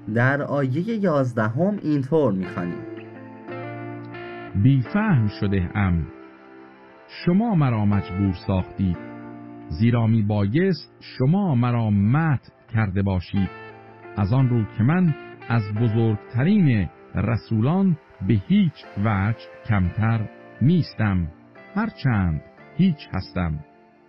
در آیه 11 اینطور می‌خوانیم: بی فهم شده ام، شما مرا مجبور ساختید، زیرا می بایست شما مرا مدح کرده باشید، از آن رو که من از بزرگترین رسولان به هیچ وجه کمتر نیستم، هرچند هیچ هستم.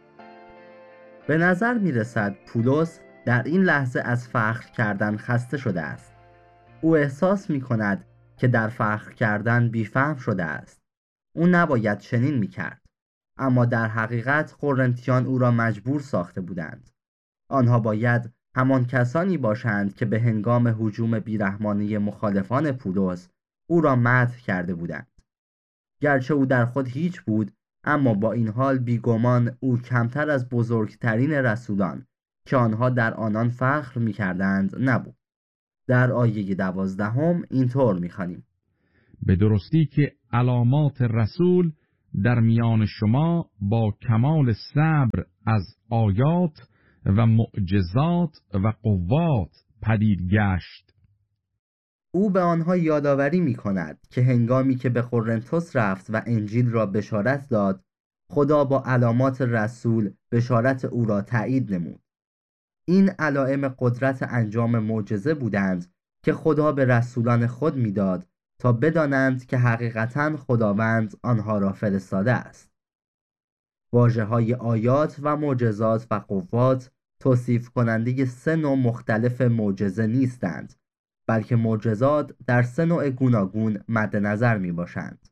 به نظر می‌رسد پولس در این لحظه از فخر کردن خسته شده است. او احساس می‌کند که در فخر کردن بی‌فهم شده است. او نباید چنین می‌کرد. اما در حقیقت قرنتیان او را مجبور ساخته بودند. آنها باید همان کسانی باشند که به هنگام هجوم بیرحمانه مخالفان پولس او را مدح کرده بودند. گرچه او در خود هیچ بود، اما با این حال بیگمان او کمتر از بزرگترین رسولان که آنها در آنان فخر می‌کردند نبود. در آیه 12 اینطور می‌خوانیم: به درستی که علامات رسول در میان شما با کمال صبر از آیات و معجزات و قوات پدید گشت. او به آنها یادآوری می‌کند که هنگامی که به قرنتس رفت و انجیل را بشارت داد، خدا با علامات رسول بشارت او را تایید نمود. این علائم قدرت انجام معجزه بودند که خدا به رسولان خود میداد تا بدانند که حقیقتاً خداوند آنها را فرستاده است. واژه‌های آیات و معجزات و قوات توصیف کننده سه نوع مختلف معجزه نیستند، بلکه معجزات در سه نوع گوناگون مد نظر می باشند.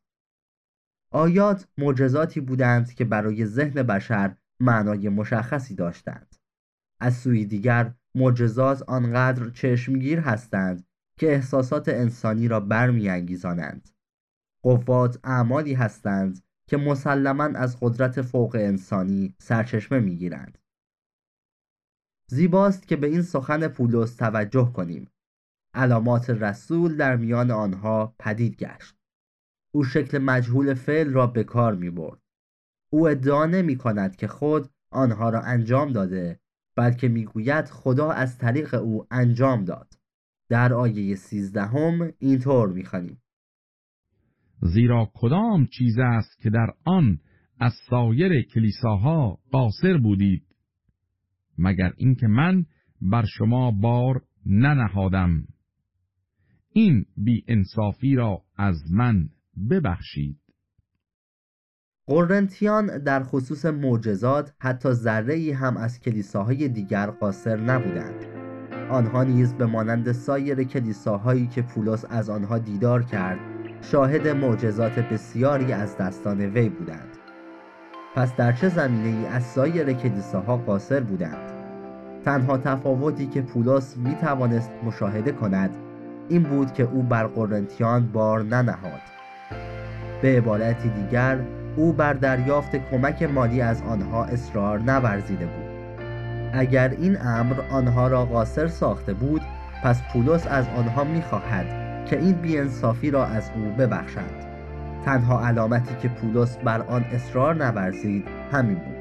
آیات معجزاتی بودند که برای ذهن بشر معنای مشخصی داشتند. از سوی دیگر معجزات آنقدر چشمگیر هستند که احساسات انسانی را برمی‌انگیزانند. قوات اعمالی هستند که مسلماً از قدرت فوق انسانی سرچشمه می‌گیرند. زیباست که به این سخن پولس توجه کنیم. علامات رسول در میان آنها پدید گشت. او شکل مجهول فعل را به کار می‌برد. او ادعا نمی‌کند که خود آنها را انجام داده، بلکه میگوید خدا از طریق او انجام داد. در آیه 13 اینطور می‌خوانیم: زیرا کدام چیز است که در آن از سایر کلیساها قاصر بودید، مگر اینکه من بر شما بار ننهادم. این بی انصافی را از من ببخشید. قرنتیان در خصوص معجزات حتی ذره‌ای هم از کلیساهای دیگر قاصر نبودند. آنها نیز به مانند سایر کلیساهایی که پولس از آنها دیدار کرد، شاهد معجزات بسیاری از دستان وی بودند. پس در چه زمینه‌ای از سایر کلیساها قاصر بودند؟ تنها تفاوتی که پولس می توانست مشاهده کند این بود که او بر قرنتیان بار ننهاد. به عبارتی دیگر، او بر دریافت کمک مالی از آنها اصرار نورزیده بود. اگر این امر آنها را قاصر ساخته بود، پس پولس از آنها می‌خواهد که این بی‌انصافی را از او ببخشند. تنها علامتی که پولس بر آن اصرار نورزید همین بود.